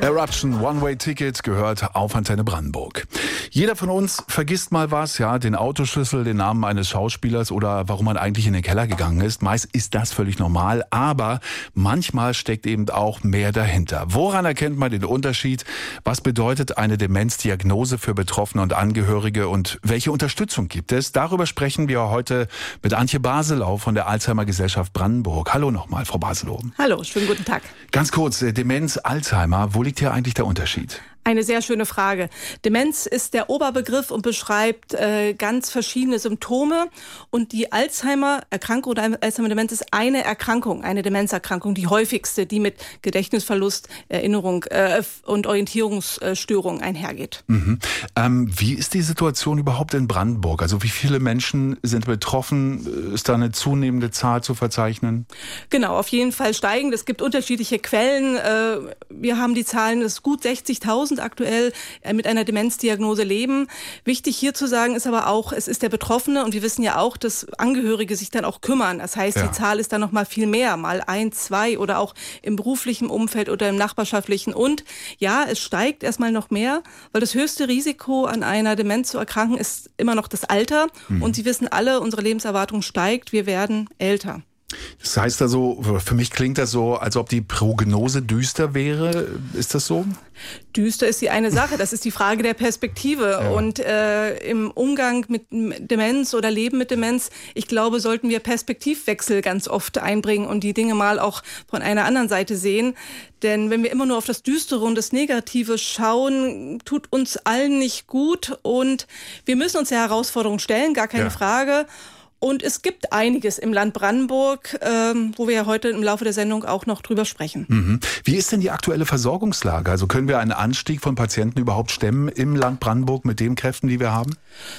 Eruption One-Way-Ticket gehört auf Antenne Brandenburg. Jeder von uns vergisst mal was, ja, den Autoschlüssel, den Namen eines Schauspielers oder warum man eigentlich in den Keller gegangen ist. Meist ist das völlig normal, aber manchmal steckt eben auch mehr dahinter. Woran erkennt man den Unterschied? Was bedeutet eine Demenzdiagnose für Betroffene und Angehörige und welche Unterstützung gibt es? Darüber sprechen wir heute mit Antje Baselow von der Alzheimer Gesellschaft Brandenburg. Hallo nochmal, Frau Baselow. Hallo, schönen guten Tag. Ganz kurz, Demenz, Alzheimer, wo liegt hier eigentlich der Unterschied? Eine sehr schöne Frage. Demenz ist der Oberbegriff und beschreibt ganz verschiedene Symptome. Und die Alzheimer-Erkrankung oder Alzheimer-Demenz ist eine Erkrankung, eine Demenzerkrankung, die häufigste, die mit Gedächtnisverlust, Erinnerung und Orientierungsstörung einhergeht. Mhm. Wie ist die Situation überhaupt in Brandenburg? Also wie viele Menschen sind betroffen? Ist da eine zunehmende Zahl zu verzeichnen? Genau, auf jeden Fall steigend. Es gibt unterschiedliche Quellen. Wir haben die Zahlen, dass gut 60.000 aktuell mit einer Demenzdiagnose leben. Wichtig hier zu sagen ist aber auch, es ist der Betroffene und wir wissen ja auch, dass Angehörige sich dann auch kümmern. Das heißt, Die Zahl ist dann noch mal viel mehr, mal 1, 2 oder auch im beruflichen Umfeld oder im nachbarschaftlichen. Und ja, es steigt erstmal noch mehr, weil das höchste Risiko an einer Demenz zu erkranken ist immer noch das Alter. Und Sie wissen alle, unsere Lebenserwartung steigt, wir werden älter. Das heißt also, für mich klingt das so, als ob die Prognose düster wäre. Ist das so? Düster ist die eine Sache, das ist die Frage der Perspektive. Ja. Und im Umgang mit Demenz oder Leben mit Demenz, ich glaube, sollten wir Perspektivwechsel ganz oft einbringen und die Dinge mal auch von einer anderen Seite sehen. Denn wenn wir immer nur auf das Düstere und das Negative schauen, tut uns allen nicht gut. Und wir müssen uns der Herausforderung stellen, gar keine Frage. Und es gibt einiges im Land Brandenburg, wo wir ja heute im Laufe der Sendung auch noch drüber sprechen. Mhm. Wie ist denn die aktuelle Versorgungslage? Also können wir einen Anstieg von Patienten überhaupt stemmen im Land Brandenburg mit den Kräften, die wir haben?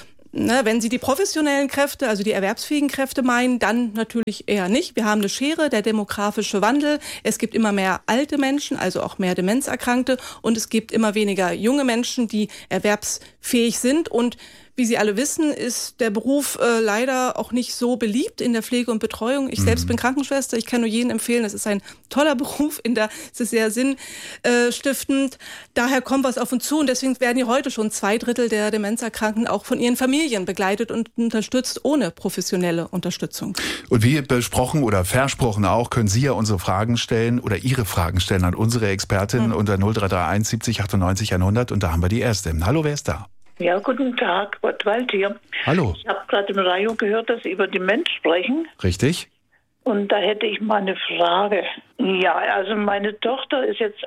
Wenn Sie die professionellen Kräfte, also die erwerbsfähigen Kräfte meinen, dann natürlich eher nicht. Wir haben eine Schere, der demografische Wandel. Es gibt immer mehr alte Menschen, also auch mehr Demenzerkrankte. Und es gibt immer weniger junge Menschen, die erwerbsfähig sind. Und wie Sie alle wissen, ist der Beruf leider auch nicht so beliebt in der Pflege und Betreuung. Ich selbst bin Krankenschwester. Ich kann nur jedem empfehlen, es ist ein toller Beruf. Es ist sehr sinnstiftend. Daher kommt was auf uns zu. Und deswegen werden ja heute schon 2/3 der Demenzerkrankten auch von ihren Familien begleitet und unterstützt, ohne professionelle Unterstützung. Und wie besprochen oder versprochen auch, können Sie ja unsere Fragen stellen oder Ihre Fragen stellen an unsere Expertin unter 0331 70 98 100. Und da haben wir die erste. Hallo, wer ist da? Ja, guten Tag, Gottwald hier. Hallo. Ich habe gerade im Radio gehört, dass Sie über Demenz sprechen. Richtig. Und da hätte ich mal eine Frage. Ja, also meine Tochter ist jetzt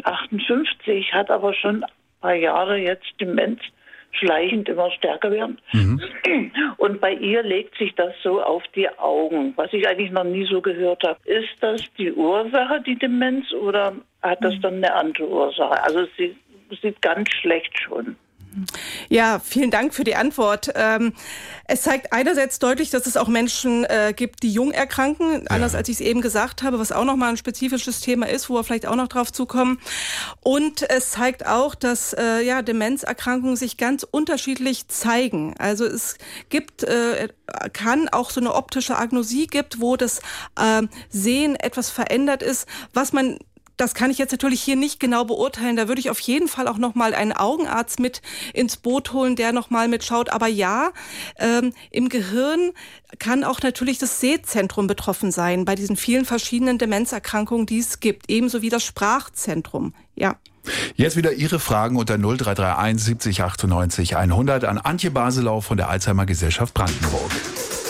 58, hat aber schon ein paar Jahre jetzt Demenz, schleichend immer stärker werden. Und bei ihr legt sich das so auf die Augen, was ich eigentlich noch nie so gehört habe. Ist das die Ursache, die Demenz, oder hat das dann eine andere Ursache? Also sie sieht ganz schlecht schon. Ja, vielen Dank für die Antwort. Es zeigt einerseits deutlich, dass es auch Menschen gibt, die jung erkranken, anders als ich es eben gesagt habe, was auch nochmal ein spezifisches Thema ist, wo wir vielleicht auch noch drauf zukommen. Und es zeigt auch, dass Demenzerkrankungen sich ganz unterschiedlich zeigen. Also es gibt, kann auch so eine optische Agnosie gibt, wo das Sehen etwas verändert ist, das kann ich jetzt natürlich hier nicht genau beurteilen. Da würde ich auf jeden Fall auch nochmal einen Augenarzt mit ins Boot holen, der nochmal mitschaut. Aber ja, im Gehirn kann auch natürlich das Sehzentrum betroffen sein bei diesen vielen verschiedenen Demenzerkrankungen, die es gibt. Ebenso wie das Sprachzentrum. Ja. Jetzt wieder Ihre Fragen unter 0331 70 98 100 an Antje Baselow von der Alzheimer Gesellschaft Brandenburg.